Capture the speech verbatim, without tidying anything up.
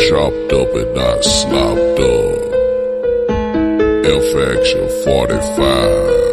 chopped up and not slopped up. F Action forty-five.